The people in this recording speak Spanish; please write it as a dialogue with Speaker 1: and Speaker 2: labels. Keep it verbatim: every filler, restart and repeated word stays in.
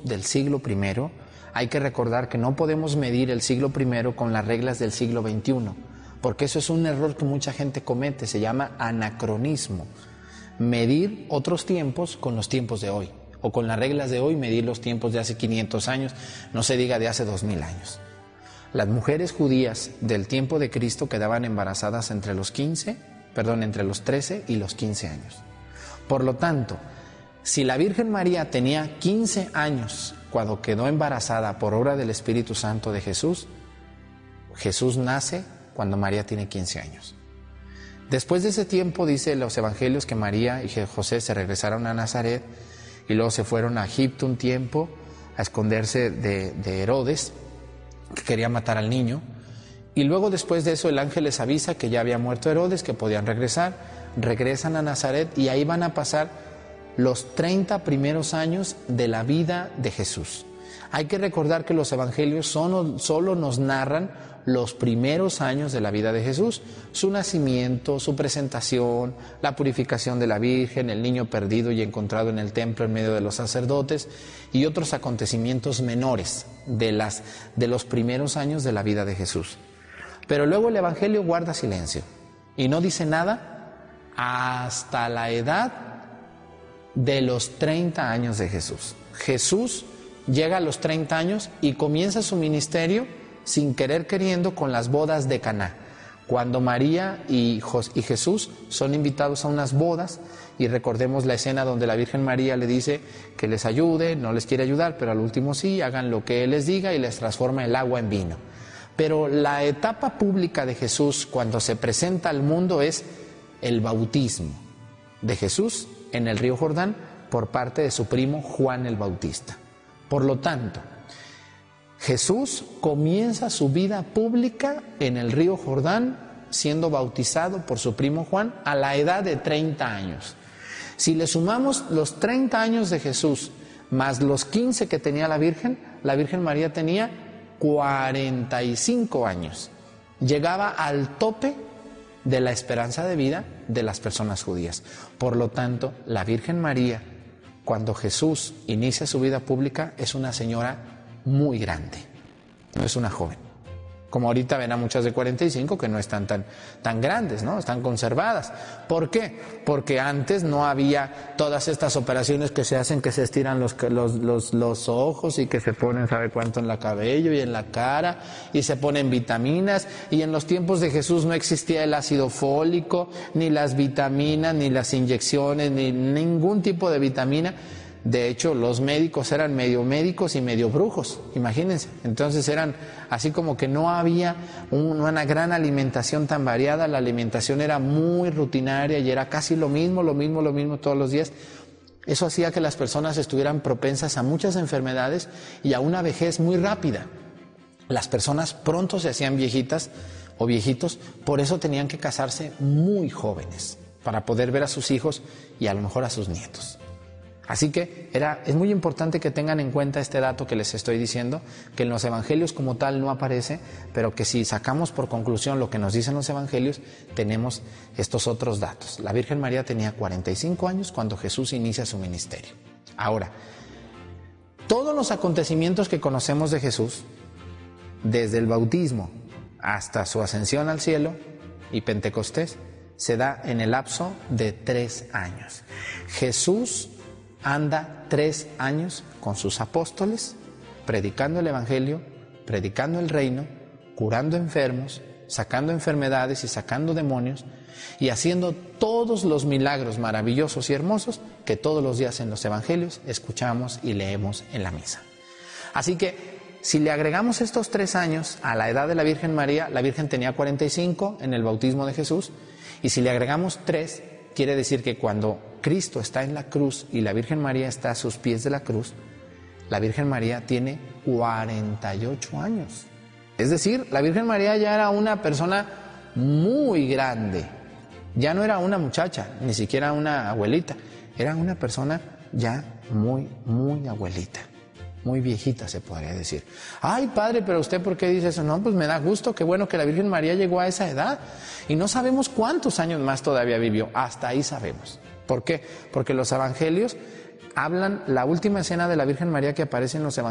Speaker 1: del siglo primero, hay que recordar que no podemos medir el siglo primero con las reglas del siglo veintiuno, porque eso es un error que mucha gente comete, se llama anacronismo. Medir otros tiempos con los tiempos de hoy, o con las reglas de hoy medir los tiempos de hace quinientos años, no se diga de hace dos mil años. Las mujeres judías del tiempo de Cristo quedaban embarazadas entre los quince, perdón, entre los trece y los quince años. Por lo tanto, si la Virgen María tenía quince años cuando quedó embarazada por obra del Espíritu Santo de Jesús, Jesús nace cuando María tiene quince años. Después de ese tiempo, dice los evangelios, que María y José se regresaron a Nazaret y luego se fueron a Egipto un tiempo a esconderse de, de Herodes, que quería matar al niño. Y luego, después de eso, el ángel les avisa que ya había muerto Herodes, que podían regresar. Regresan a Nazaret y ahí van a pasar los treinta primeros años de la vida de Jesús. Hay que recordar que los evangelios solo, solo nos narran los primeros años de la vida de Jesús, su nacimiento, su presentación, la purificación de la Virgen, el niño perdido y encontrado en el templo en medio de los sacerdotes y otros acontecimientos menores de, las, de los primeros años de la vida de Jesús. Pero luego el evangelio guarda silencio y no dice nada hasta la edad de los treinta años de Jesús. Jesús llega a los treinta años y comienza su ministerio sin querer queriendo con las bodas de Caná, cuando María y, Jos- y Jesús son invitados a unas bodas, y recordemos la escena donde la Virgen María le dice que les ayude, no les quiere ayudar, pero al último sí, hagan lo que Él les diga y les transforma el agua en vino. Pero la etapa pública de Jesús cuando se presenta al mundo es el bautismo de Jesús en el río Jordán por parte de su primo Juan el Bautista. Por lo tanto, Jesús comienza su vida pública en el río Jordán siendo bautizado por su primo Juan a la edad de treinta años. Si le sumamos los treinta años de Jesús más los quince que tenía la Virgen, la Virgen María tenía cuarenta y cinco años. Llegaba al tope de la esperanza de vida de las personas judías. Por lo tanto, la Virgen María, cuando Jesús inicia su vida pública, es una señora muy grande, no es una joven. Como ahorita ven a muchas de cuarenta y cinco que no están tan, tan grandes, ¿no? Están conservadas. ¿Por qué? Porque antes no había todas estas operaciones que se hacen, que se estiran los, los, los, los ojos y que se ponen sabe cuánto en la cabello y en la cara y se ponen vitaminas, y en los tiempos de Jesús no existía el ácido fólico, ni las vitaminas, ni las inyecciones, ni ningún tipo de vitamina. De hecho, los médicos eran medio médicos y medio brujos, imagínense. Entonces eran así como que no había un, una gran alimentación tan variada, la alimentación era muy rutinaria y era casi lo mismo, lo mismo, lo mismo todos los días. Eso hacía que las personas estuvieran propensas a muchas enfermedades y a una vejez muy rápida. Las personas pronto se hacían viejitas o viejitos, por eso tenían que casarse muy jóvenes, para poder ver a sus hijos y a lo mejor a sus nietos. Así que era, es muy importante que tengan en cuenta este dato que les estoy diciendo, que en los evangelios como tal no aparece, pero que si sacamos por conclusión lo que nos dicen los evangelios, tenemos estos otros datos. La Virgen María tenía cuarenta y cinco años cuando Jesús inicia su ministerio. Ahora, todos los acontecimientos que conocemos de Jesús, desde el bautismo hasta su ascensión al cielo y Pentecostés, se da en el lapso de tres años. Jesús anda tres años con sus apóstoles, predicando el evangelio, predicando el reino, curando enfermos, sacando enfermedades y sacando demonios, y haciendo todos los milagros maravillosos y hermosos que todos los días en los evangelios escuchamos y leemos en la misa. Así que, si le agregamos estos tres años a la edad de la Virgen María, la Virgen tenía cuarenta y cinco en el bautismo de Jesús, y si le agregamos tres, quiere decir que cuando Cristo está en la cruz y la Virgen María está a sus pies de la cruz, la Virgen María tiene cuarenta y ocho años. Es decir, la Virgen María ya era una persona muy grande. Ya no era una muchacha, ni siquiera una abuelita. Era una persona ya muy, muy abuelita. Muy viejita, se podría decir. Ay, padre, pero usted, ¿por qué dice eso? No, pues me da gusto, qué bueno que la Virgen María llegó a esa edad. Y no sabemos cuántos años más todavía vivió, hasta ahí sabemos. ¿Por qué? Porque los evangelios hablan, la última escena de la Virgen María que aparece en los evangelios